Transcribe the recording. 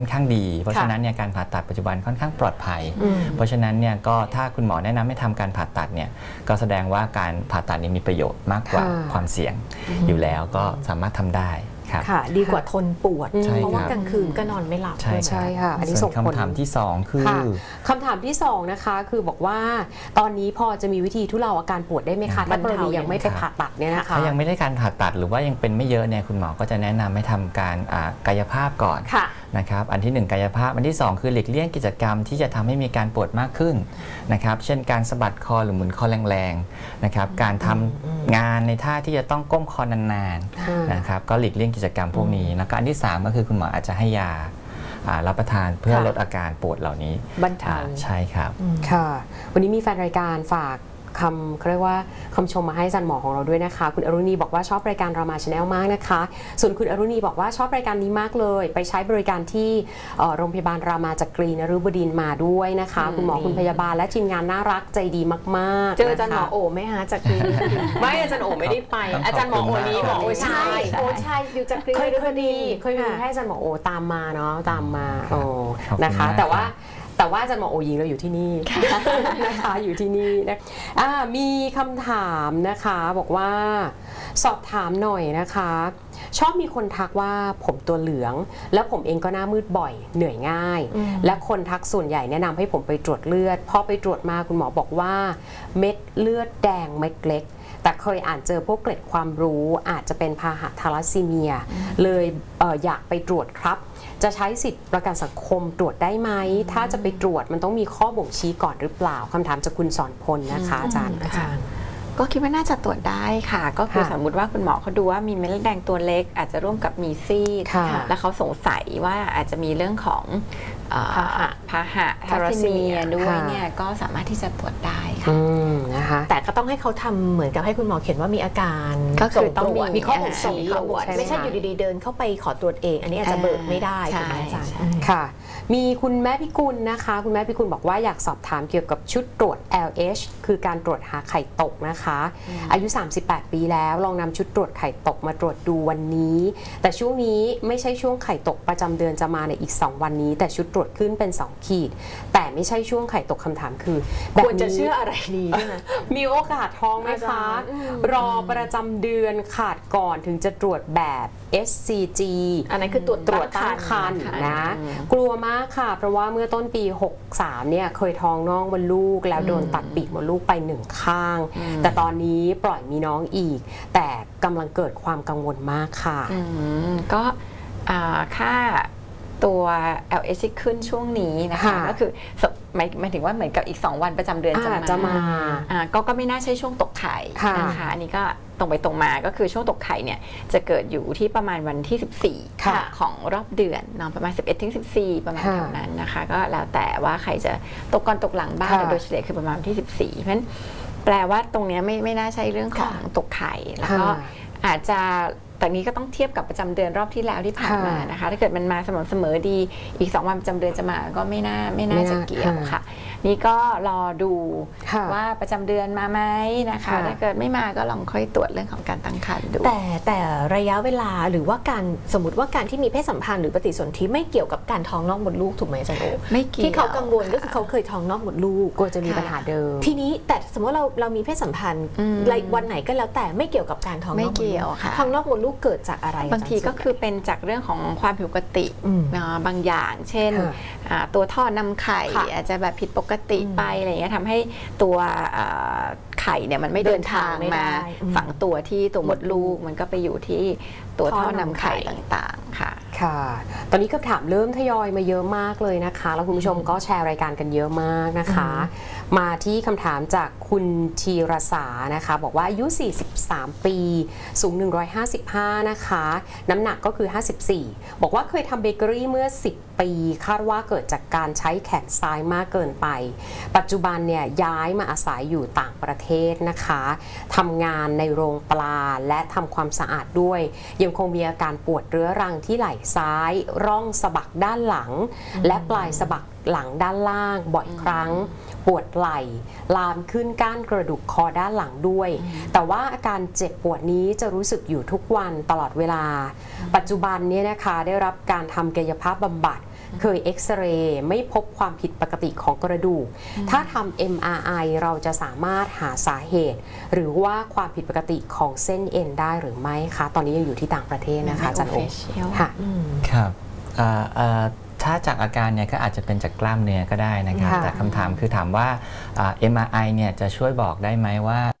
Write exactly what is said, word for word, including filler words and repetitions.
ค่อนข้างดีเพราะฉะนั้นเนี่ยการผ่าตัดปัจจุบันค่อนข้างปลอดภัยเพราะฉะนั้นเนี่ยก็ถ้าคุณหมอแนะนำให้ทำการผ่าตัดเนี่ยก็แสดงว่าการผ่าตัดนี้มีประโยชน์มากกว่าความเสี่ยงอยู่แล้วก็สามารถทำได้ค่ะดีกว่าทนปวดเพราะว่ากลางคืนก็นอนไม่หลับใช่ใช่ค่ะอันนี้ส่งผลคำถามที่สองคือคำถามที่สองนะคะคือบอกว่าตอนนี้พอจะมีวิธีทุเลาอาการปวดได้ไหมคะถ้ากรณียังไม่ไปผ่าตัดเนี่ยนะคะถ้ายังไม่ได้การผ่าตัดหรือว่ายังเป็นไม่เยอะเนี่ยคุณหมอก็จะแนะนำให้ทำการกายภาพก่อนนะครับอันที่หนึ่งกายภาพอันที่สองคือหลีกเลี่ยงกิจกรรมที่จะทำให้มีการปวดมากขึ้นนะครับเช่นการสะบัดคอหรือหมุนคอแรงๆนะครับการทำงานในท่าที่จะต้องก้มคอนานๆนะครับก็หลีกเลี่ยงกิจกรรมพวกนี้แล้วก็อันที่สามก็คือคุณหมออาจจะให้ยารับประทานเพื่อลดอาการปวดเหล่านี้บรรเทาใช่ครับค่ะวันนี้มีแฟนรายการฝากคำเขาเรียกว่าคำชมมาให้อาจารย์หมอของเราด้วยนะคะคุณอรุณีบอกว่าชอบรายการรามาชาแนลมากนะคะส่วนคุณอรุณีบอกว่าชอบรายการนี้มากเลยไปใช้บริการที่โรงพยาบาลรามาจักรีนฤบดินทร์มาด้วยนะคะคุณหมอคุณพยาบาลและทีมงานน่ารักใจดีมากๆเจออาจารย์หมอโอไหมคะจักรีไม่อาจารย์โอไม่ได้ไปอาจารย์หมอโอนี้หมอโอใช่โอใช่อยู่จักรีเคยเคยดีเคยมีให้อาจารย์หมอโอตามมาเนาะตามมาโอ้นะคะแต่ว่าแต่ว่าอาจารย์หมอโอยิงเราอยู่ที่นี่นะคะอยู่ที่นี่นะมีคำถามนะคะบอกว่าสอบถามหน่อยนะคะชอบมีคนทักว่าผมตัวเหลืองแล้วผมเองก็หน้ามืดบ่อยเหนื่อยง่ายและคนทักส่วนใหญ่แนะนำให้ผมไปตรวจเลือดพอไปตรวจมาคุณหมอบอกว่าเม็ดเลือดแดงเม็ดเล็กแต่เคยอ่านเจอพวกเกล็ดความรู้อาจจะเป็นพาหะทาลัสซีเมียเลยเอออยากไปตรวจครับจะใช้สิทธิประกันสังคมตรวจได้ไหมถ้าจะไปตรวจมันต้องมีข้อบ่งชี้ก่อนหรือเปล่าคำถามจากคุณสอนพลนะคะอาจารย์อาจารย์ก็คิดว่าน่าจะตรวจได้ค่ะก็คือสมมติว่าคุณหมอเขาดูว่ามีเม็ดเลือดแดงตัวเล็กอาจจะร่วมกับมีซีดแล้วเขาสงสัยว่าอาจจะมีเรื่องของพาหะทาลัสซีเมียด้วยเนี่ยก็สามารถที่จะตรวจได้ค่ะนะคะแต่ก็ต้องให้เขาทำเหมือนกับให้คุณหมอเขียนว่ามีอาการก็คือต้องมีข้อบ่งชี้ไม่ใช่อยู่ดีๆเดินเข้าไปขอตรวจเองอันนี้อาจจะเบิกไม่ได้ถูกไหมอาจารย์ค่ะมีคุณแม่พิกุลนะคะคุณแม่พิกุลบอกว่าอยากสอบถามเกี่ยวกับชุดตรวจ แอล เอช คือการตรวจหาไข่ตกนะคะอายุสามสิบแปดปีแล้วลองนำชุดตรวจไข่ตกมาตรวจดูวันนี้แต่ช่วงนี้ไม่ใช่ช่วงไข่ตกประจำเดือนจะมาในอีกสองวันนี้แต่ชุดตรวจขึ้นเป็นสองขีดแต่ไม่ใช่ช่วงไข่ตกคำถามคือควรจะเชื่ออะไรดีมีโอกาสท้องไหมคะรอประจำเดือนขาดก่อนถึงจะตรวจแบบ เอส ซี จีอันนั้นคือตรวจตรวจตั้งครรภ์นะกลัวมากค่ะเพราะว่าเมื่อต้นปีหกสามเนี่ยเคยท้องน้องมดลูกแล้วโดนตัดปีกมดลูกไปหนึ่งข้างแต่ตอนนี้ปล่อยมีน้องอีกแต่กำลังเกิดความกังวลมากค่ะก็ค่าตัว แอล เอช ขึ้นช่วงนี้นะคะก็คือหมายหมายถึงว่าเหมือนกับอีกสองวันประจำเดือนจะมาจะมาก็ก็ไม่น่าใช่ช่วงตกไข่นะคะอันนี้ก็ตรงไปตรงมาก็คือช่วงตกไข่เนี่ยจะเกิดอยู่ที่ประมาณวันที่สิบสี่ของรอบเดือนนอนประมาณสิบเอ็ดถึงสิบสี่ประมาณเท่านั้นนะคะก็แล้วแต่ว่าใครจะตกก่อนตกหลังบ้างโดยเฉลี่ยคือประมาณที่สิบสี่เพราะฉะนั้นแปลว่าตรงนี้ไม่ไม่น่าใช่เรื่องของตกไข่แล้วก็อาจจะแต่นี้ก็ต้องเทียบกับประจำเดือนรอบที่แล้วที่ผ่านมานะคะถ้าเกิดมันมาสม่ำเสมอดีอีกสองวันประจำเดือนจะมาก็ไม่น่าไม่น่าจะเกี่ยวค่ะนี่ก็รอดูว่าประจำเดือนมาไหมนะคะถ้าเกิดไม่มาก็ลองค่อยตรวจเรื่องของการตั้งครรภ์ดูแต่แต่ระยะเวลาหรือว่าการสมมติว่าการที่มีเพศสัมพันธ์หรือปฏิสนธิไม่เกี่ยวกับการท้องนอกมดลูกถูกไหมอาจารย์โอไม่เกี่ยวที่เขากังวลก็คือเขาเคยท้องนอกมดลูกกลัวจะมีปัญหาเดิมทีนี้แต่สมมติเราเรามีเพศสัมพันธ์วันไหนก็แล้วแต่ไม่เกี่ยวกับการท้องนอกมดลูกท้องนอกมดลูกเกิดจากอะไรบางทีก็คือเป็นจากเรื่องของความผิดปกติบางอย่างเช่นตัวท่อนำไข่อาจจะแบบผิดปกติไปอะไรเงี้ยทำให้ตัวไข่เนี่ยมันไม่เดินทางมาฝังตัวที่ตัวมดลูกมันก็ไปอยู่ที่ตัวท่อนำไข่ต่างๆค่ะค่ะตอนนี้คำถามเริ่มทยอยมาเยอะมากเลยนะคะแล้วคุณผู้ชมก็แชร์รายการกันเยอะมากนะคะมาที่คำถามจากคุณธีรสานะคะบอกว่าอายุสี่สิบสามปีสูงหนึ่งร้อยห้าสิบห้านะคะน้ำหนักก็คือห้าสิบสี่บอกว่าเคยทำเบเกอรี่เมื่อสิบปีคาดว่าเกิดจากการใช้แขนซ้ายมากเกินไปปัจจุบันเนี่ยย้ายมาอาศัยอยู่ต่างประเทศนะคะทำงานในโรงปลาและทำความสะอาดด้วยยังคงมีอาการปวดเรื้อรังที่ไหล่ซ้ายร่องสะบักด้านหลังและปลายสะบักหลังด้านล่างบ่อยครั้งปวดไหล่ลามขึ้นก้านกระดูกคอด้านหลังด้วยแต่ว่าอาการเจ็บปวดนี้จะรู้สึกอยู่ทุกวันตลอดเวลาปัจจุบันนี้นะคะได้รับการทำกายภาพบำบัดเคยเอ็กซเรย์ไม่พบความผิดปกติของกระดูกถ้าทำ เอ็ม อาร์ ไอ เราจะสามารถหาสาเหตุหรือว่าความผิดปกติของเส้นเอ็นได้หรือไม่คะตอนนี้ยังอยู่ที่ต่างประเทศนะคะอาจารย์โอค่ะครับถ้าจากอาการเนี่ยก็อาจจะเป็นจากกล้ามเนื้อก็ได้นะครับแต่คำถามคือถามว่า เอ็ม อาร์ ไอ เนี่ยจะช่วยบอกได้ไหมว่า